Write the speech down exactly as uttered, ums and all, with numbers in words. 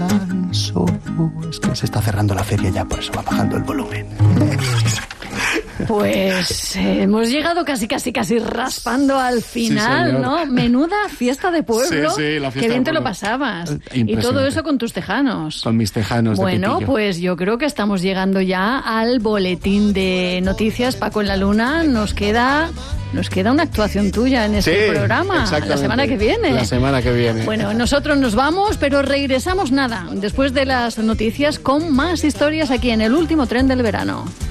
descanso. Es que se está cerrando la feria ya, por eso va bajando el volumen. Pues eh, hemos llegado casi, casi, casi raspando al final, Sí, ¿no? Menuda fiesta de pueblo. Sí, sí, la fiesta Qué bien de te lo pueblo. pasabas. Y todo eso con tus tejanos. Con mis tejanos de Bueno, pitillo. pues yo creo que estamos llegando ya al boletín de noticias. Paco en la Luna, nos queda... Nos queda una actuación tuya en este Sí, programa, exactamente. la semana que viene. La semana que viene. Bueno, nosotros nos vamos, pero regresamos nada, después de las noticias, con más historias aquí en el último tren del verano.